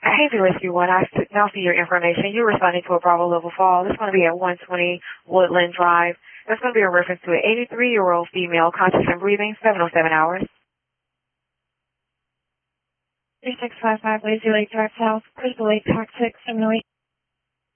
Hazy Rescue 1, I now see your information. You're responding to a Bravo level fall. This is going to be at 120 Woodland Drive. That's going to be a reference to an 83-year-old female, conscious and breathing, 707 hours. 3655 Lazy Lake Drive South, Lazy Lake Toxic 708.